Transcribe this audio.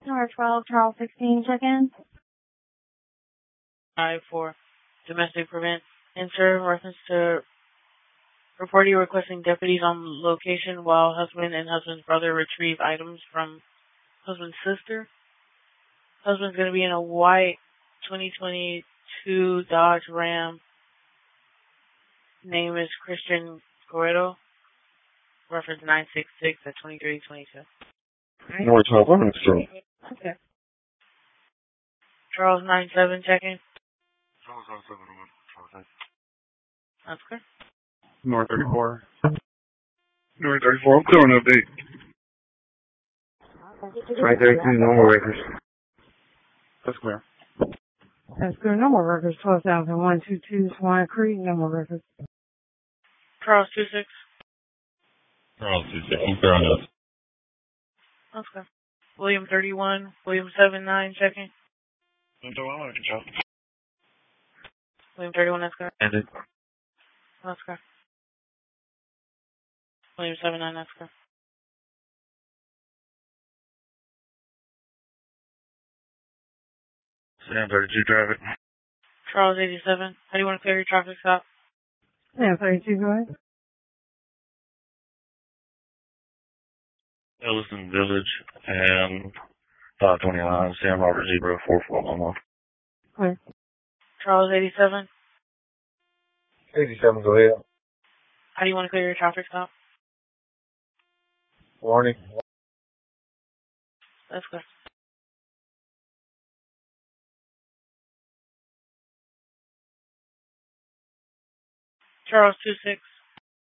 Number 12, Charles 16, check-in. I-4, domestic prevent. Insert reference to reportee requesting deputies on location while husband and husband's brother retrieve items from husband's sister. Husband's going to be in a white 2022 Dodge Ram. Name is Christian Guerrero. Reference 966 at 2322. Number 12, I'm in Charles. Okay. Charles 97 checking. Charles 97, That's good. North 34. North 34, I'm clear on update. Right there, 2 normal records. That's clear. That's clear. Normal records, 12,122 Swan Creek, normal records. Charles 26. Charles 26, I'm clear on those. That's good. William 31, William 79 checking. William 31, that's good. Ended. That's good. William 79, that's good. Sam 32, drive it. Charles 87, how do you want to clear your traffic stop? Yeah, 32, go ahead. Ellison Village and 529, Sam Robert 04411. Clear. Charles 87, 87, go ahead. how do you want to clear your traffic stop? Warning. That's good. Charles 26,